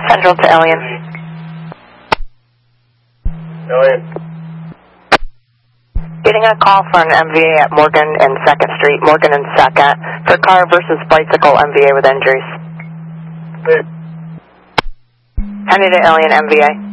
Central to Alien. Alien. Getting a call for an MVA at Morgan and 2nd Street, Morgan and 2nd, for car versus bicycle MVA with injuries. Hey. Headed to Alien MVA.